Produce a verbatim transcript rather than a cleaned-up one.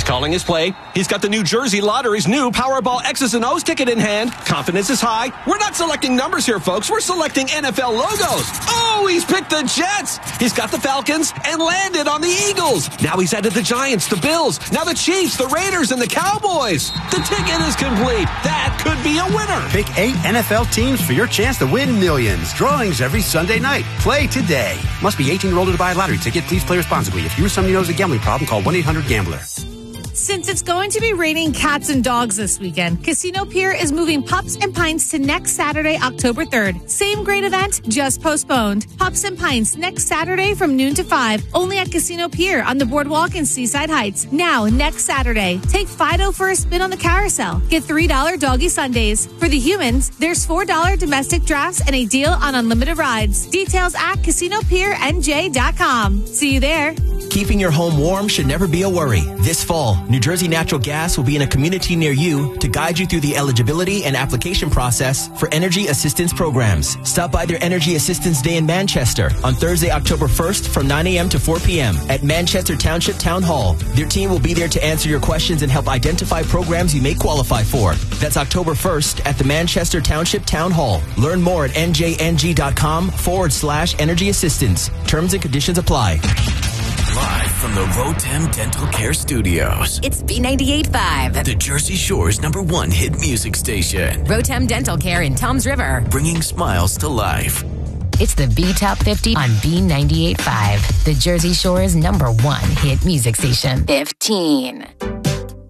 calling his play. He's got the New Jersey Lottery's new Powerball X's and O's ticket in hand. Confidence is high. We're not selecting numbers here, folks. We're selecting N F L logos. Oh, he's picked the Jets. He's got the Falcons and landed on the Eagles. Now he's added the Giants, the Bills, now the Chiefs, the Raiders, and the Cowboys. The ticket is complete. That could be a winner. Pick eight N F L teams for your chance to win millions. Drawings every Sunday night. Play today. Must be eighteen year old to buy a lottery ticket. Please play responsibly. If you or somebody knows a gambling problem, call one eight hundred gambler. Since it's going to be raining cats and dogs this weekend, Casino Pier is moving Pups and Pints to next Saturday, October third. Same great event, just postponed. Pups and Pints next Saturday from noon to five, only at Casino Pier on the boardwalk in Seaside Heights. Now, next Saturday, take Fido for a spin on the carousel. Get three dollars doggy sundaes. For the humans, there's four dollars domestic drafts and a deal on unlimited rides. Details at casino pier n j dot com. See you there. Keeping your home warm should never be a worry. This fall, New Jersey Natural Gas will be in a community near you to guide you through the eligibility and application process for energy assistance programs. Stop by their Energy Assistance Day in Manchester on Thursday, October first from nine a.m. to four p.m. at Manchester Township Town Hall. Their team will be there to answer your questions and help identify programs you may qualify for. That's October first at the Manchester Township Town Hall. Learn more at njng.com forward slash energy assistance. Terms and conditions apply. Live from the Rotem Dental Care Studios. It's B ninety-eight point five. The Jersey Shore's number one hit music station. Rotem Dental Care in Toms River. Bringing smiles to life. It's the B Top fifty on B ninety-eight point five. The Jersey Shore's number one hit music station. fifteen.